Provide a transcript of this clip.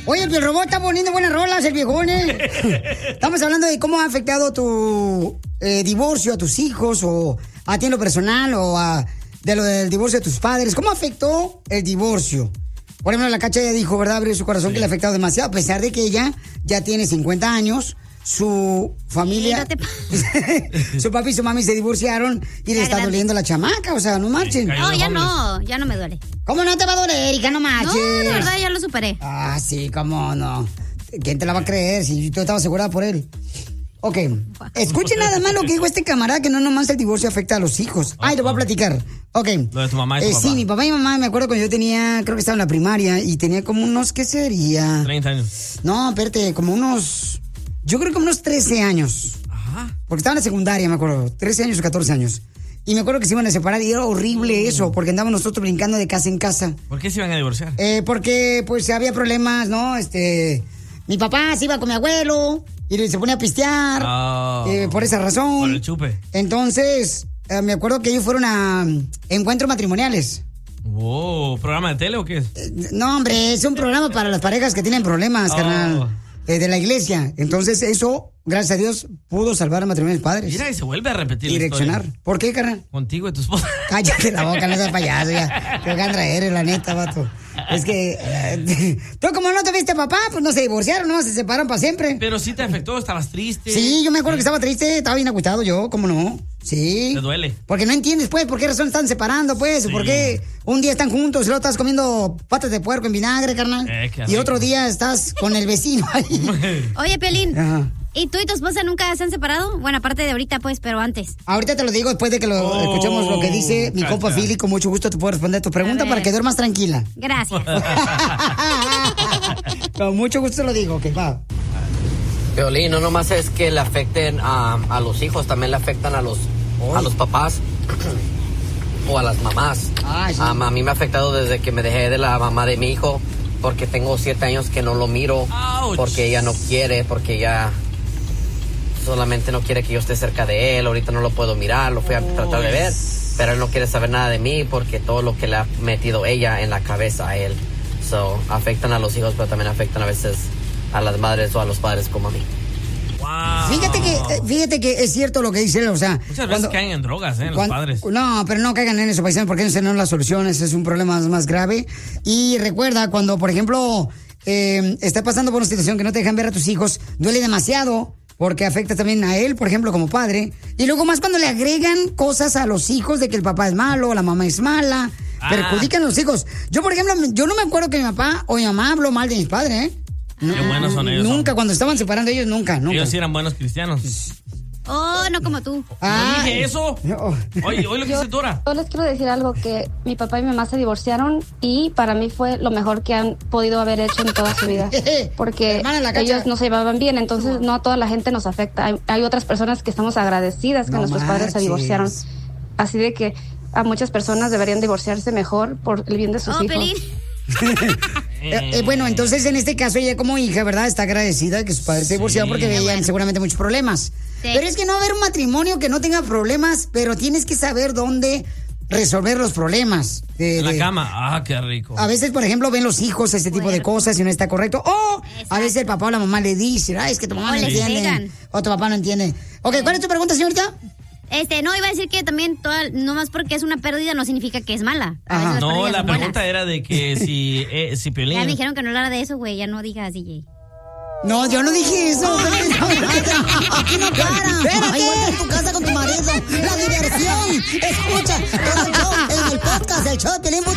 Oye, el robot está poniendo buenas rolas, el viejón, Estamos hablando de cómo ha afectado tu divorcio a tus hijos, o a ti en lo personal, o de lo del divorcio de tus padres. ¿Cómo afectó el divorcio? Por ejemplo, la Cacha ya dijo, ¿verdad? Abrió su corazón, que le ha afectado demasiado, a pesar de que ella ya tiene 50 años. Su familia, su papi y su mami se divorciaron y le está doliendo la chamaca, o sea, no marchen. No, ya no me duele. ¿Cómo no te va a doler, Erika? No marches. No, la verdad ya lo superé. Ah, sí, cómo no. ¿Quién te la va a creer si tú estabas asegurada por él? Ok, escuchen nada más lo que dijo este camarada, que no nomás el divorcio afecta a los hijos. Ay, lo voy a platicar. Ok. Lo de tu mamá y tu papá. Sí, mi papá y mamá, me acuerdo cuando yo tenía, creo que estaba en la primaria, y tenía como unos, ¿qué sería? 30 años. No, espérate, como unos... Yo creo que unos 13 años. Ajá. Porque estaba en la secundaria, me acuerdo. 13 años o 14 años. Y me acuerdo que se iban a separar y era horrible eso, porque andábamos nosotros brincando de casa en casa. ¿Por qué se iban a divorciar? Porque pues había problemas, ¿no? Mi papá se iba con mi abuelo y se ponía a pistear. Por esa razón. Por el chupe. Entonces, me acuerdo que ellos fueron a encuentros matrimoniales. Wow, ¿programa de tele o qué es? No, hombre, es un programa para las parejas que tienen problemas, carnal. De la iglesia. Entonces eso, gracias a Dios, pudo salvar a matrimonios padres. Mira, y se vuelve a repetir direccionar. La historia. ¿Por qué, carnal? Contigo y tu esposa. Cállate la boca, no seas payaso ya. Qué gandra eres, la neta, vato. Es que tú como no te viste papá, pues no se divorciaron, no se separaron para siempre. Pero sí te afectó, estabas triste. Sí, yo me acuerdo que estaba triste, estaba bien agüitado yo, ¿cómo no? Sí. ¿Te duele? Porque no entiendes, pues, por qué razón están separando, pues, sí. ¿Por qué un día están juntos y luego estás comiendo patas de puerco en vinagre, carnal? Y otro día estás con el vecino ahí. Oye, Piolín. Ajá. ¿Y tú y tu esposa nunca se han separado? Bueno, aparte de ahorita, pues, pero antes. Ahorita te lo digo después de que escuchemos lo que dice mi compa Philly. Con mucho gusto te puedo responder tu pregunta para que duermas tranquila. Gracias. Con mucho gusto lo digo, ok, va. Piolín, no nomás es que le afecten a los hijos, también le afectan a los papás o a las mamás. Sí. A mí me ha afectado desde que me dejé de la mamá de mi hijo, porque tengo 7 años que no lo miro. Ouch. Porque ella no quiere, porque ella solamente no quiere que yo esté cerca de él. Ahorita no lo puedo mirar, lo fui a tratar de ver, pero él no quiere saber nada de mí porque todo lo que le ha metido ella en la cabeza a él. Afectan a los hijos, pero también afectan a veces a las madres o a los padres como a mí. Wow. Fíjate que es cierto lo que dice él, o sea... Muchas veces caen en drogas, los padres. No, pero no caigan en eso, paisanos, porque esa no es la solución, ese es un problema más grave. Y recuerda, cuando, por ejemplo, estás pasando por una situación que no te dejan ver a tus hijos, duele demasiado, porque afecta también a él, por ejemplo, como padre. Y luego más cuando le agregan cosas a los hijos de que el papá es malo, la mamá es mala, perjudican a los hijos. Yo, por ejemplo, yo no me acuerdo que mi papá o mi mamá habló mal de mis padres, Qué buenos son ellos. Nunca, cuando estaban separando ellos, nunca. Ellos sí eran buenos cristianos. Oh, no como tú. ¿No dije eso? Oye, lo que dice Dora. Yo les quiero decir algo, que mi papá y mi mamá se divorciaron y para mí fue lo mejor que han podido haber hecho en toda su vida. Porque ellos no se llevaban bien, entonces no a toda la gente nos afecta. Hay otras personas que estamos agradecidas que nuestros padres se divorciaron. Así de que a muchas personas deberían divorciarse mejor por el bien de sus hijos. Pelín. Bueno, entonces en este caso ella como hija, ¿verdad? Está agradecida de que sus padres se divorciaron porque veían seguramente muchos problemas. Sí. Pero es que no va a haber un matrimonio que no tenga problemas, pero tienes que saber dónde resolver los problemas. En la cama, qué rico. A veces, por ejemplo, ven los hijos este tipo de cosas y no está correcto. O a veces el papá o la mamá le dice, es que tu mamá no entiende. O tu papá no entiende. Ok, ¿cuál es tu pregunta, señorita? No, iba a decir que también no más porque es una pérdida no significa que es mala. No, la pregunta era de que si Piolín... Ya me dijeron que no hablara de eso, güey, ya no digas, DJ. No, yo no dije eso. Aquí no para. Espérate. Igual en tu casa con tu marido. La diversión. Escucha todo el show en el podcast, el show de Piolín.net.